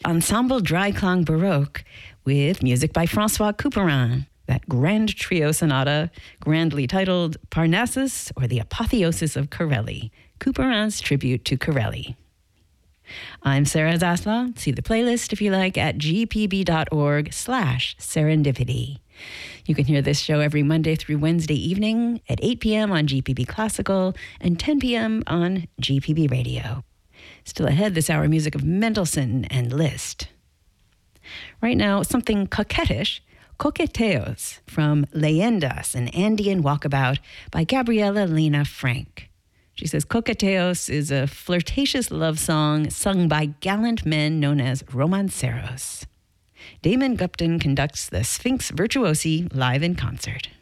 Ensemble Dreiklang Baroque with music by François Couperin, that grand trio sonata grandly titled Parnassus or the Apotheosis of Corelli, Couperin's tribute to Corelli. I'm Sarah Zasla. See the playlist, if you like, at gpb.org/serendipity. You can hear this show every Monday through Wednesday evening at 8 p.m. on GPB Classical and 10 p.m. on GPB Radio. Still ahead this hour, music of Mendelssohn and Liszt. Right now, something coquettish, Coqueteos from Leyendas, an Andean walkabout by Gabriela Lena Frank. She says Coqueteos is a flirtatious love song sung by gallant men known as romanceros. Damon Gupton conducts the Sphinx Virtuosi live in concert.